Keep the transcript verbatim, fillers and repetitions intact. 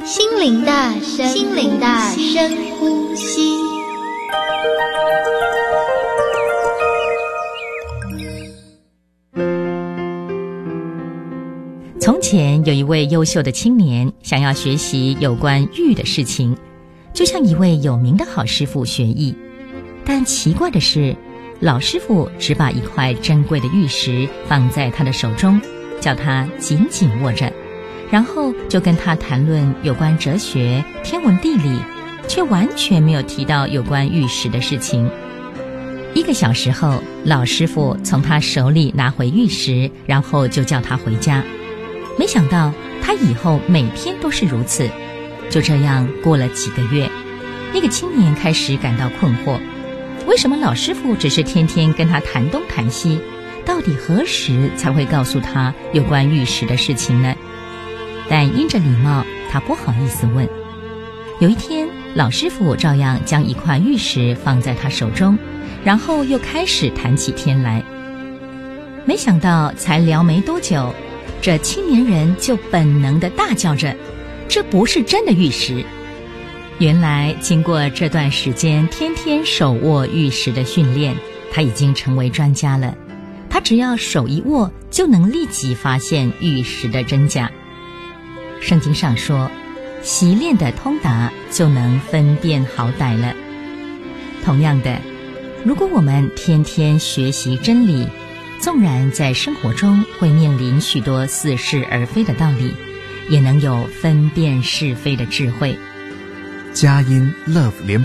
心灵的深心灵的深呼吸。 从前有一位优秀的青年，想要学习有关玉的事情，就向一位有名的好师傅学艺。但奇怪的是，老师傅只把一块珍贵的玉石放在他的手中，叫他紧紧握着，然后就跟他谈论有关哲学、天文地理，却完全没有提到有关玉石的事情。一个小时后，老师傅从他手里拿回玉石，然后就叫他回家。没想到他以后每天都是如此。就这样过了几个月，那个青年开始感到困惑，为什么老师傅只是天天跟他谈东谈西，到底何时才会告诉他有关玉石的事情呢？但因着礼貌，他不好意思问。有一天，老师傅照样将一块玉石放在他手中，然后又开始谈起天来。没想到才聊没多久，这青年人就本能地大叫着，这不是真的玉石。原来经过这段时间天天手握玉石的训练，他已经成为专家了。他只要手一握，就能立即发现玉石的真假。圣经上说，习练的通达就能分辨好歹了。同样的，如果我们天天学习真理，纵然在生活中会面临许多似是而非的道理，也能有分辨是非的智慧。 佳音 Love 联